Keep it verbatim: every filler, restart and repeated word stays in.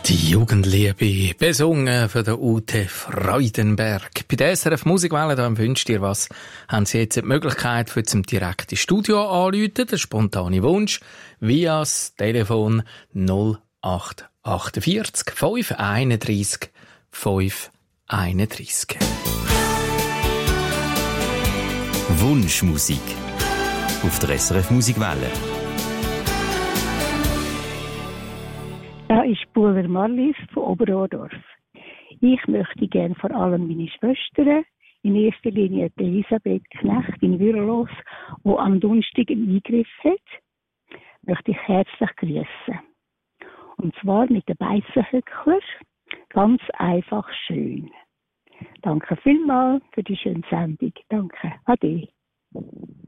Die Jugendliebe, besungen von der Ute Freudenberg. Bei der S R F Musikwelle, da wünscht ihr was, haben Sie jetzt die Möglichkeit, für zum direkten Studio anzurufen, der spontane Wunsch, via das Telefon null acht achtundvierzig fünf einunddreißig fünf einunddreißig. Wunschmusik auf der S R F Musikwelle. Da ist Buhler Marlies von Oberodorf. Ich möchte gerne vor allem meine Schwestern, in erster Linie die Elisabeth Knecht in Würelos, die am Donnerstag einen Eingriff hat, möchte ich herzlich grüßen. Und zwar mit den Beissenhöckler, ganz einfach schön. Danke vielmals für die schöne Sendung. Danke. Ade.